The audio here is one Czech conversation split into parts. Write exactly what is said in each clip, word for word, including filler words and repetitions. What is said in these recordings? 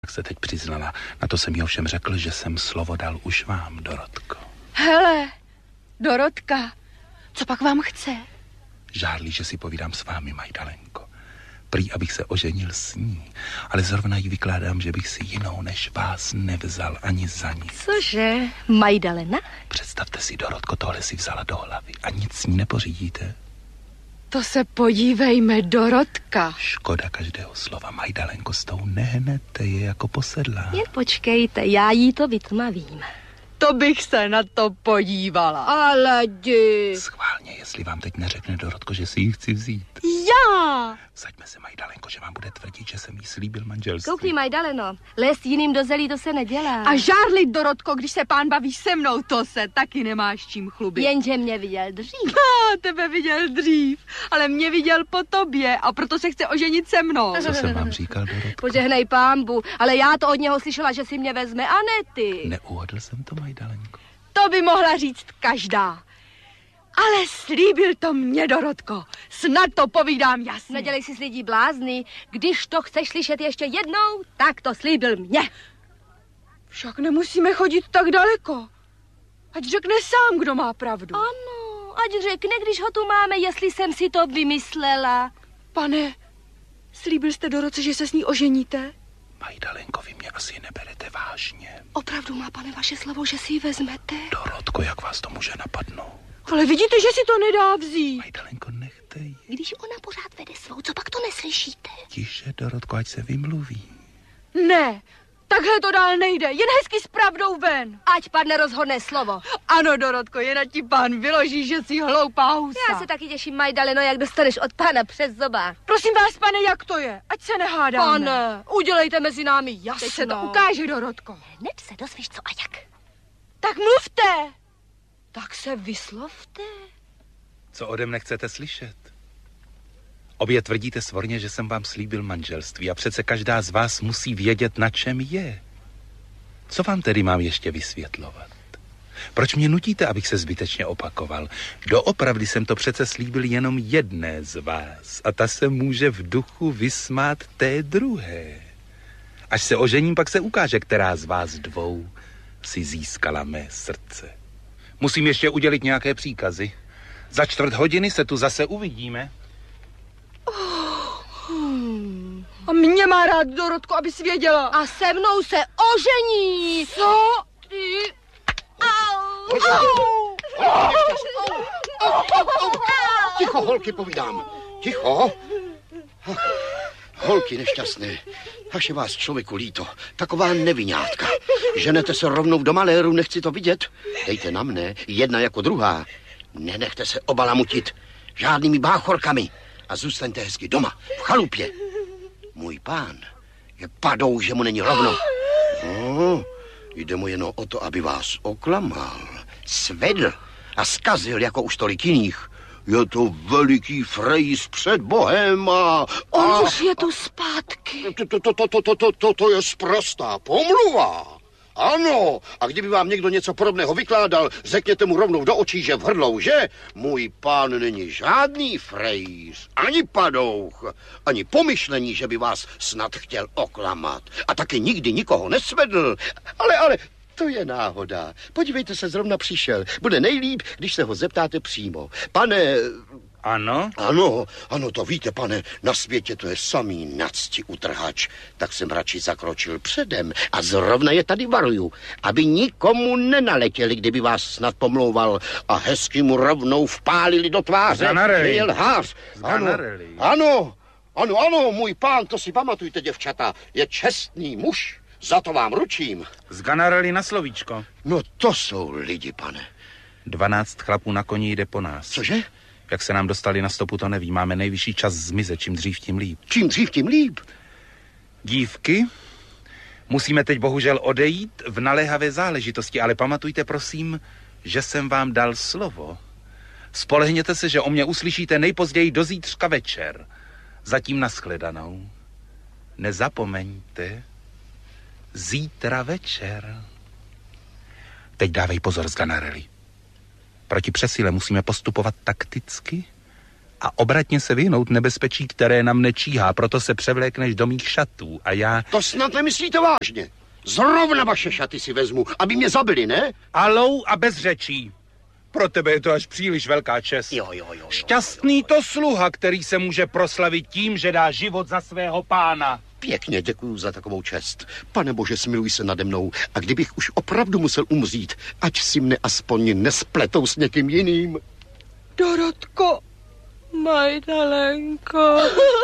Jak se teď přiznala, na to jsem jí ovšem řekl, že jsem slovo dal už vám, Dorotko. Hele, Dorotka, co pak vám chce? Žádlí, že si povídám s vámi, Majdalenko. Prý, abych se oženil s ní, ale zrovna jí vykládám, že bych si jinou než vás nevzal ani za nic. Cože, Majdalena? Představte si, Dorotko, tohle si vzala do hlavy a nic s ní nepořídíte. To se podívejme, Dorotka. Škoda každého slova, Majdalenko, s tou nehnete, je jako posedlá. Jen počkejte, já jí to vytmavím. To bych se na to podívala. Ale jdi. Schválně, jestli vám teď neřekne, Dorotko, že si ji chci vzít. Já! Vsaďme se, Majdalenko, že vám bude tvrdit, že jsem jí slíbil manželství. Koukni, Majdaleno, lézt jiným do zelí, to se nedělá. A žárlit, Dorotko, když se pán baví se mnou, to se taky nemáš čím chlubit. Jenže mě viděl dřív. A tebe viděl dřív, ale mě viděl po tobě a proto se chce oženit se mnou. Co jsem vám říkal, Dorotko? Požehnej pámbu, ale já to od něho slyšela, že si mě vezme, a ne ty. Neuhodl jsem to, Majdalenko? To by mohla říct každá. Ale slíbil to mě, Dorotko. Snad to povídám jasně. Nedělej si s lidí blázny. Když to chceš slyšet ještě jednou, tak to slíbil mě. Však nemusíme chodit tak daleko. Ať řekne sám, kdo má pravdu. Ano, ať řekne, když ho tu máme, jestli jsem si to vymyslela. Pane, slíbil jste Doroce, že se s ní oženíte? Majdalenko, vy mě asi neberete vážně. Opravdu má, pane, vaše slovo, že si ji vezmete? Dorotko, jak vás to může napadnout? Ale vidíte, že si to nedá vzít. Majdalenko, nechte ji. Když ona pořád vede svou, co pak to neslyšíte? Tiše, Dorotko, ať se vymluví. Ne, takhle to dál nejde. Jen hezky s pravdou ven. Ať padne rozhodné slovo. Ano, Dorotko, jen ať ti pán vyloží, že jsi hloupá husa. Já se taky těším, Majdaleno, jak dostaneš od pána přes zoba. Prosím vás, pane, jak to je? Ať se nehádáme. Pane, udělejte mezi námi jasno. Teď se to ukáže, Dorotko. Hned se dozvíš, co a jak. Tak mluvte. Tak se vyslovte. Co ode mne chcete slyšet? Obě tvrdíte svorně, že jsem vám slíbil manželství a přece každá z vás musí vědět, na čem je. Co vám tedy mám ještě vysvětlovat? Proč mě nutíte, abych se zbytečně opakoval? Doopravdy jsem to přece slíbil jenom jedné z vás a ta se může v duchu vysmát té druhé. Až se ožením, pak se ukáže, která z vás dvou si získala mé srdce. Musím ještě udělit nějaké příkazy. Za čtvrt hodiny se tu zase uvidíme. Oh, hmm. A mě má rád, Dorotko, abys věděla. A se mnou se ožení. Co? Ty? Au. Au. Au. Ticho, holky, povídám. Ticho. Holky nešťastné. Až je vás člověku líto. Taková nevinátka. Ženete se rovnou do maléru, nechci to vidět. Dejte na mne, jedna jako druhá. Nenechte se obalamutit žádnými báchorkami a zůstaňte hezky doma, v chalupě. Můj pán je padou, že mu není rovno. No, jde mu jenom o to, aby vás oklamal, svedl a zkazil jako už tolik jiných. Je to veliký frejs před Bohem a... On už je tu zpátky. To, to, to, to, to, to, to, to je sprostá pomluva. Ano, a kdyby vám někdo něco podobného vykládal, řekněte mu rovnou do očí, že v hrdlou, že? Můj pán není žádný frejs, ani padouch, ani pomyšlení, že by vás snad chtěl oklamat. A taky nikdy nikoho nesvedl. Ale, ale... To je náhoda. Podívejte se, zrovna přišel. Bude nejlíp, když se ho zeptáte přímo. Pane... Ano? Ano, ano, to víte, pane, na světě to je samý nacti utrhač. Tak jsem radši zakročil předem a zrovna je tady varuju, aby nikomu nenaletěli, kdyby vás snad pomlouval a hezky mu rovnou vpálili do tváře. Ganarelli. Je lhář. Ano, ano, ano, ano, můj pán, to si pamatujte, děvčata, je čestný muž. Za to vám ručím. Z Ganarelli na slovíčko. No to jsou lidi, pane. Dvanáct chlapů na koni jde po nás. Cože? Jak se nám dostali na stopu, to neví. Máme nejvyšší čas zmizet, čím dřív, tím líp. Čím dřív, tím líp. Dívky, musíme teď bohužel odejít v naléhavé záležitosti, ale pamatujte, prosím, že jsem vám dal slovo. Spolehněte se, že o mě uslyšíte nejpozději do zítřka večer. Zatím nashledanou. Nezapomeňte. Zítra večer. Teď dávej pozor z Ganarelli. Proti přesile musíme postupovat takticky a obratně se vyhnout nebezpečí, které nám nečíhá, proto se převlékneš do mých šatů a já... To snad nemyslíte vážně. Zrovna vaše šaty si vezmu, aby mě zabili, ne? Alou a bez řečí. Pro tebe je to až příliš velká čest. Jo, jo, jo, jo. Šťastný to sluha, který se může proslavit tím, že dá život za svého pána. Pěkně děkuju za takovou čest. Pane Bože, smiluj se nade mnou. A kdybych už opravdu musel umřít, ať si mne aspoň nespletou s někým jiným. Dorotko, Majdalenko.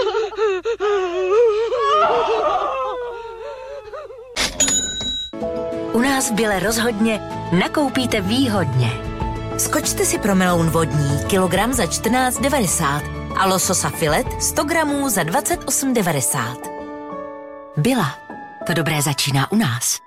U nás v Bile rozhodně nakoupíte výhodně. Skočte si pro meloun vodní kilogram za čtrnáct devadesát a lososa filet sto gramů za dvacet osm devadesát. Bila. To dobré začíná u nás.